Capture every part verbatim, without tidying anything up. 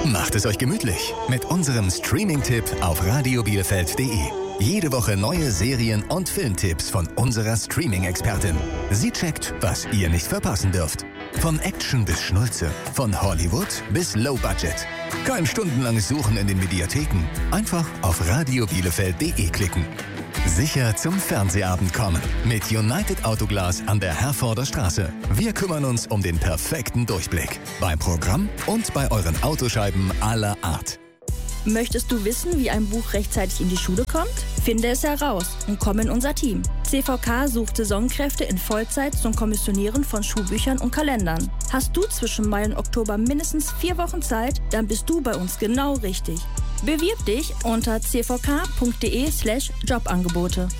Macht es euch gemütlich mit unserem Streaming-Tipp auf radio bielefeld punkt de. Jede Woche neue Serien- und Filmtipps von unserer Streaming-Expertin. Sie checkt, was ihr nicht verpassen dürft. Von Action bis Schnulze, von Hollywood bis Low Budget. Kein stundenlanges Suchen in den Mediatheken. Einfach auf radio bielefeld punkt de klicken. Sicher zum Fernsehabend kommen. Mit United Autoglas an der Herforder Straße. Wir kümmern uns um den perfekten Durchblick. Beim Programm und bei euren Autoscheiben aller Art. Möchtest du wissen, wie ein Buch rechtzeitig in die Schule kommt? Finde es heraus und komm in unser Team. C V K sucht Saisonkräfte in Vollzeit zum Kommissionieren von Schulbüchern und Kalendern. Hast du zwischen Mai und Oktober mindestens vier Wochen Zeit, dann bist du bei uns genau richtig. Bewirb dich unter c v k punkt de slash Jobangebote.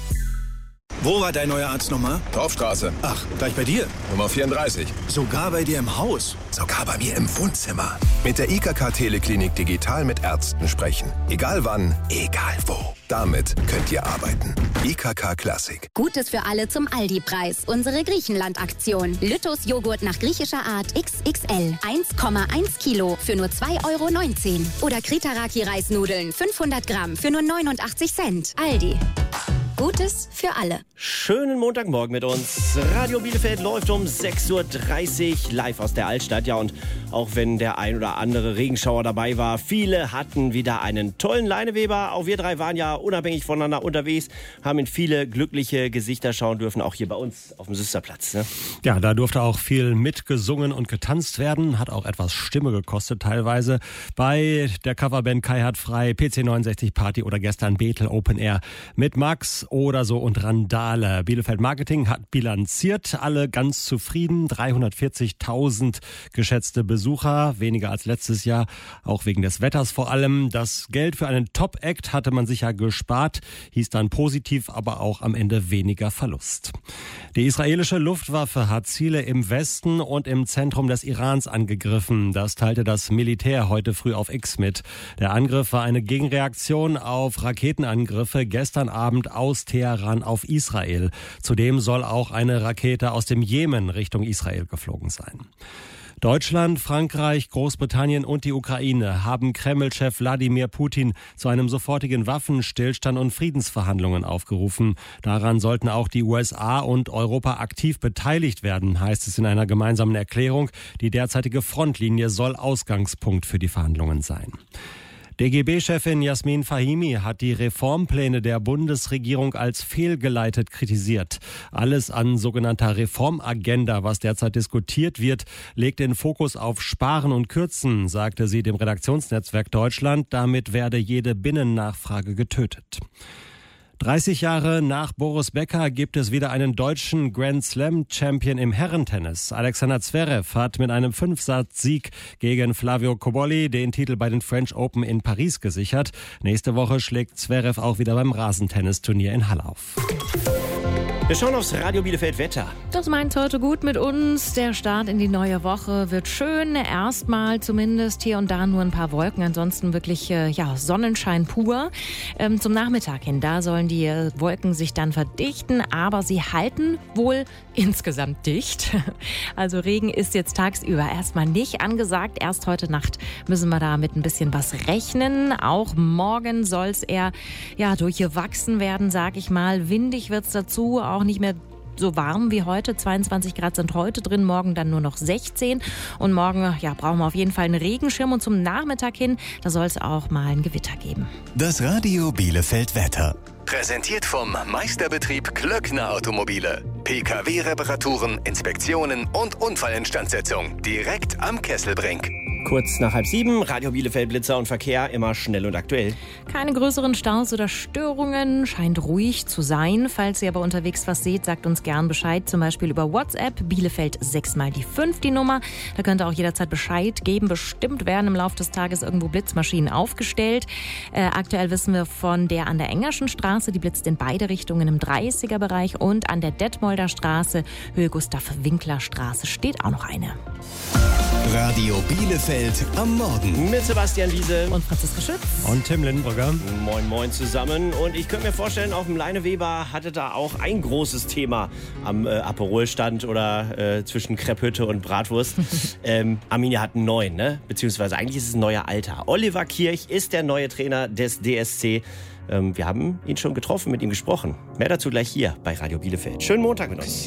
Wo war dein neuer Arzt nochmal? Torfstraße. Ach, gleich bei dir? Nummer vierunddreißig. Sogar bei dir im Haus? Sogar bei mir im Wohnzimmer. Mit der I K K Teleklinik digital mit Ärzten sprechen. Egal wann, egal wo. Damit könnt ihr arbeiten. I K K Klassik. Gutes für alle zum Aldi-Preis. Unsere Griechenland-Aktion. Lytos Joghurt nach griechischer Art X X L. eins Komma eins Kilo für nur zwei Euro neunzehn. Oder Kritaraki Reisnudeln fünfhundert Gramm für nur neunundachtzig Cent. Aldi. Gutes für alle. Schönen Montagmorgen mit uns. Radio Bielefeld läuft um sechs Uhr dreißig live aus der Altstadt. Ja, und auch wenn der ein oder andere Regenschauer dabei war, viele hatten wieder einen tollen Leineweber. Auch wir drei waren ja unabhängig voneinander unterwegs, haben in viele glückliche Gesichter schauen dürfen, auch hier bei uns auf dem Süsterplatz. Ne? Ja, da durfte auch viel mitgesungen und getanzt werden. Hat auch etwas Stimme gekostet teilweise. Bei der Coverband Kai hat frei, P C neunundsechzig Party oder gestern Bethel Open Air mit Max oder so und Randale. Bielefeld Marketing hat bilanziert, alle ganz zufrieden. dreihundertvierzigtausend geschätzte Besucher, weniger als letztes Jahr, auch wegen des Wetters vor allem. Das Geld für einen Top-Act hatte man sich ja gespart, hieß dann positiv, aber auch am Ende weniger Verlust. Die israelische Luftwaffe hat Ziele im Westen und im Zentrum des Irans angegriffen. Das teilte das Militär heute früh auf X mit. Der Angriff war eine Gegenreaktion auf Raketenangriffe gestern Abend aus Teheran auf Israel. Zudem soll auch eine Rakete aus dem Jemen Richtung Israel geflogen sein. Deutschland, Frankreich, Großbritannien und die Ukraine haben Kreml-Chef Wladimir Putin zu einem sofortigen Waffenstillstand und Friedensverhandlungen aufgerufen. Daran sollten auch die U S A und Europa aktiv beteiligt werden, heißt es in einer gemeinsamen Erklärung. Die derzeitige Frontlinie soll Ausgangspunkt für die Verhandlungen sein. D G B-Chefin Jasmin Fahimi hat die Reformpläne der Bundesregierung als fehlgeleitet kritisiert. Alles an sogenannter Reformagenda, was derzeit diskutiert wird, legt den Fokus auf Sparen und Kürzen, sagte sie dem Redaktionsnetzwerk Deutschland. Damit werde jede Binnennachfrage getötet. dreißig Jahre nach Boris Becker gibt es wieder einen deutschen Grand Slam Champion im Herrentennis. Alexander Zverev hat mit einem Fünfsatz-Sieg gegen Flavio Cobolli den Titel bei den French Open in Paris gesichert. Nächste Woche schlägt Zverev auch wieder beim Rasentennisturnier in Halle auf. Wir schauen aufs Radio Bielefeld Wetter. Das meint heute gut mit uns. Der Start in die neue Woche wird schön. Erstmal zumindest hier und da nur ein paar Wolken. Ansonsten wirklich äh, ja, Sonnenschein pur. Ähm, zum Nachmittag hin, da sollen die Wolken sich dann verdichten. Aber sie halten wohl insgesamt dicht. Also Regen ist jetzt tagsüber erstmal nicht angesagt. Erst heute Nacht müssen wir da mit ein bisschen was rechnen. Auch morgen soll es eher ja, durchgewachsen werden, sag ich mal. Windig wird es dazu, auch nicht mehr so warm wie heute. zweiundzwanzig Grad sind heute drin, morgen dann nur noch sechzehn. Und morgen ja, brauchen wir auf jeden Fall einen Regenschirm. Und zum Nachmittag hin, da soll es auch mal ein Gewitter geben. Das Radio Bielefeld Wetter. Präsentiert vom Meisterbetrieb Klöckner Automobile. P K W-Reparaturen, Inspektionen und Unfallinstandsetzung. Direkt am Kesselbrink. Kurz nach halb sieben, Radio Bielefeld Blitzer und Verkehr, immer schnell und aktuell. Keine größeren Staus oder Störungen, scheint ruhig zu sein. Falls ihr aber unterwegs was seht, sagt uns gern Bescheid, zum Beispiel über WhatsApp, Bielefeld sechs mal die fünf die Nummer. Da könnt ihr auch jederzeit Bescheid geben. Bestimmt werden im Laufe des Tages irgendwo Blitzmaschinen aufgestellt. Äh, aktuell wissen wir von der an der Engerschen Straße, die blitzt in beide Richtungen im dreißiger Bereich, und an der Detmolder Straße, Höhe Gustav-Winkler Straße, steht auch noch eine. Radio Bielefeld am Morgen. Mit Sebastian Wiese und Franziska Schütz und Tim Lindenbrücker. Moin, moin zusammen. Und ich könnte mir vorstellen, auch im Leine Weber hatte da auch ein großes Thema am äh, Aperolstand oder äh, zwischen Crepehütte und Bratwurst. ähm, Arminia hat einen neuen, ne? Beziehungsweise eigentlich ist es ein neuer Alter. Oliver Kirch ist der neue Trainer des D S C. Ähm, wir haben ihn schon getroffen, mit ihm gesprochen. Mehr dazu gleich hier bei Radio Bielefeld. Schönen Montag mit uns.